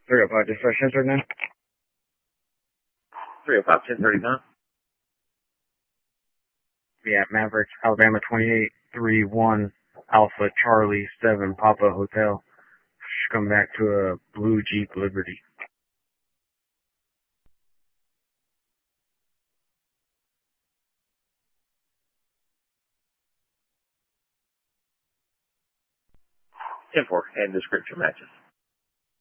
305, dispatch 1039. 305, 1039. Yeah, Maverick, Alabama 2831, Alpha Charlie 7, Papa Hotel. Should come back to a blue Jeep Liberty. Ten four, and description matches.